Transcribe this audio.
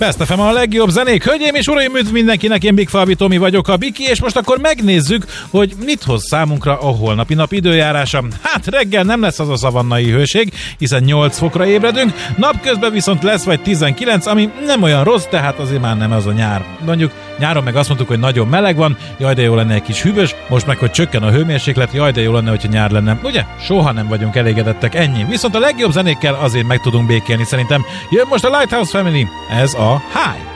Best FM a legjobb zenék. Hölgyeim és uraim, üdv mindenkinek, én Big Fabi Tomi vagyok, a Biki, és most akkor megnézzük, hogy mit hoz számunkra a holnapi nap időjárása. Hát reggel nem lesz az a szavannai hőség, hiszen 8 fokra ébredünk, napközben viszont lesz vagy 19, ami nem olyan rossz, tehát azért már nem az a nyár. Mondjuk nyáron meg azt mondtuk, hogy nagyon meleg van, jaj de jó lenne egy kis hűvös, most meg hogy csökken a hőmérséklet, jaj de jó lenne, hogyha nyár lenne. Ugye? Soha nem vagyunk elégedettek, ennyi. Viszont a legjobb zenékkel azért meg tudunk békélni szerintem. Jön most a Lighthouse Family, ez a High.